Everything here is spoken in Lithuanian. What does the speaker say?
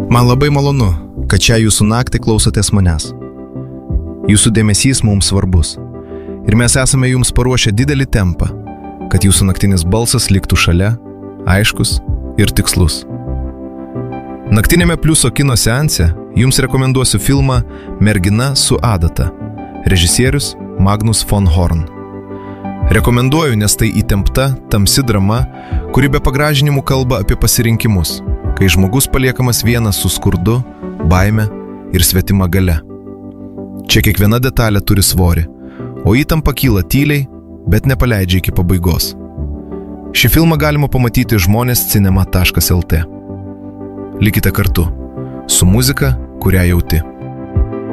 Man labai malonu, kad šią jūsų naktį klausotės manęs. Jūsų dėmesys mums svarbus. Ir mes esame jums paruošę didelį tempą, kad jūsų naktinis balsas liktų šalia, aiškus ir tikslus. Naktinėme Pliuso kino seanse jums rekomenduosiu filmą Mergina su adata, režisierius Magnus von Horn. Rekomenduoju, nes tai įtempta, tamsi drama, kuri be pagražinimų kalba apie pasirinkimus, kai žmogus paliekamas vienas su skurdu, baime ir svetima galia. Čia kiekviena detalė turi svorį, o įtampa kyla tyliai, bet nepaleidžia iki pabaigos. Šį filmą galima pamatyti žmonės.cinema.lt. Likite kartu, su muzika, kurią jauti.